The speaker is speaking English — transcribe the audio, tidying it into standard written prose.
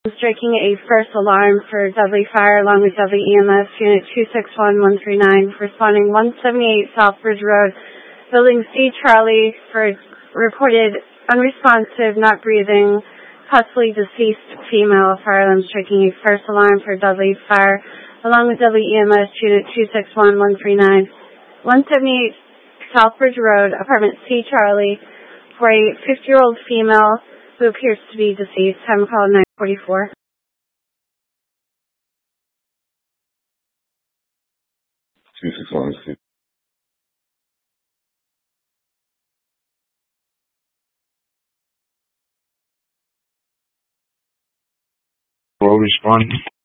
Striking a first alarm for Dudley Fire along with Dudley EMS Unit 261139, responding 178 Southbridge Road, Building C Charlie for reported unresponsive, not breathing, possibly deceased female fire alarm striking a first alarm for Dudley Fire along with Dudley EMS Unit 261139, 178 Southbridge Road, Apartment C Charlie, for a 50-year-old female who appears to be deceased. Time call 9:44. Well, responding.